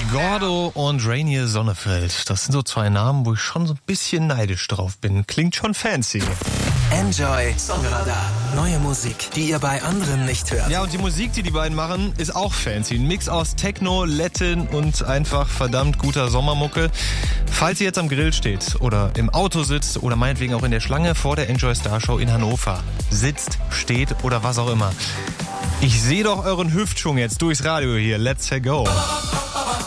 Gordo und Rainier Sonnefeld. Das sind so zwei Namen, wo ich schon so ein bisschen neidisch drauf bin. Klingt schon fancy. Enjoy Songradar. Neue Musik, die ihr bei anderen nicht hört. Ja, und die Musik, die beiden machen, ist auch fancy. Ein Mix aus Techno, Latin und einfach verdammt guter Sommermucke. Falls ihr jetzt am Grill steht oder im Auto sitzt oder meinetwegen auch in der Schlange vor der Enjoy Star Show in Hannover sitzt, steht oder was auch immer. Ich sehe doch euren Hüftschwung jetzt durchs Radio hier. Let's go.